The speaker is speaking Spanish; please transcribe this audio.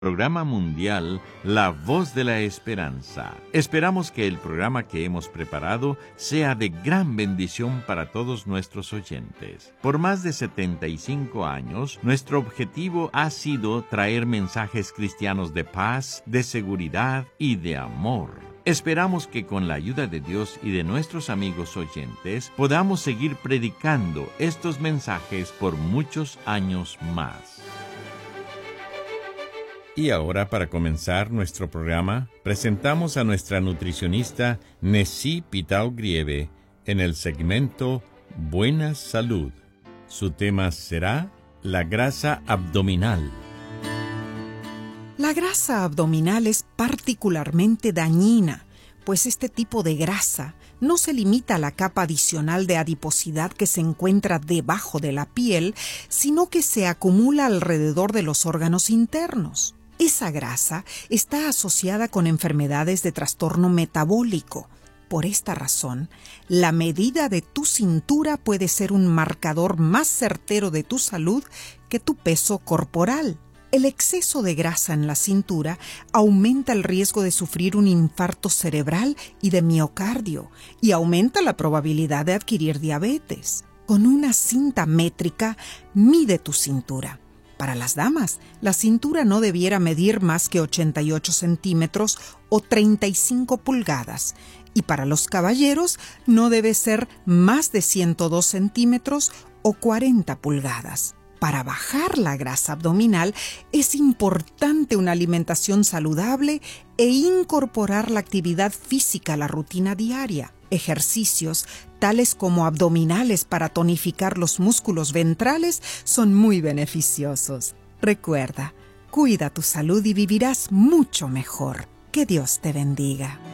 Programa Mundial La Voz de la Esperanza. Esperamos que el programa que hemos preparado sea de gran bendición para todos nuestros oyentes. Por más de 75 años, nuestro objetivo ha sido traer mensajes cristianos de paz, de seguridad y de amor. Esperamos que con la ayuda de Dios y de nuestros amigos oyentes podamos seguir predicando estos mensajes por muchos años más. Y ahora, para comenzar nuestro programa, presentamos a nuestra nutricionista Nessie Pitao-Grieve en el segmento Buena Salud. Su tema será la grasa abdominal. La grasa abdominal es particularmente dañina, pues este tipo de grasa no se limita a la capa adicional de adiposidad que se encuentra debajo de la piel, sino que se acumula alrededor de los órganos internos. Esa grasa está asociada con enfermedades de trastorno metabólico. Por esta razón, la medida de tu cintura puede ser un marcador más certero de tu salud que tu peso corporal. El exceso de grasa en la cintura aumenta el riesgo de sufrir un infarto cerebral y de miocardio, y aumenta la probabilidad de adquirir diabetes. Con una cinta métrica, mide tu cintura. Para las damas, la cintura no debiera medir más que 88 centímetros o 35 pulgadas, y para los caballeros no debe ser más de 102 centímetros o 40 pulgadas. Para bajar la grasa abdominal es importante una alimentación saludable e incorporar la actividad física a la rutina diaria. Ejercicios tales como abdominales para tonificar los músculos ventrales son muy beneficiosos. Recuerda, cuida tu salud y vivirás mucho mejor. Que Dios te bendiga.